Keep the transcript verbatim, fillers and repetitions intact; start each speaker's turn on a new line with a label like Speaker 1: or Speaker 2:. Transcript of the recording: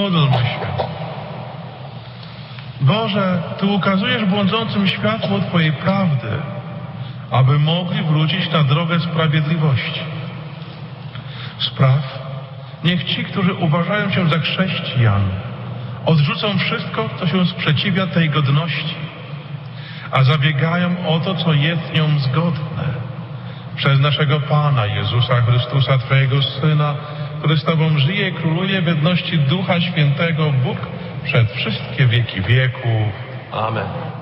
Speaker 1: módlmy się. Boże, Ty ukazujesz błądzącym światło Twojej prawdy, aby mogli wrócić na drogę sprawiedliwości. Spraw, niech ci, którzy uważają się za chrześcijan, odrzucą wszystko, co się sprzeciwia tej godności, a zabiegają o to, co jest z nią zgodne. Przez naszego Pana Jezusa Chrystusa, Twojego Syna, który z Tobą żyje i króluje w jedności Ducha Świętego, Bóg przed wszystkie wieki wieków.
Speaker 2: Amen.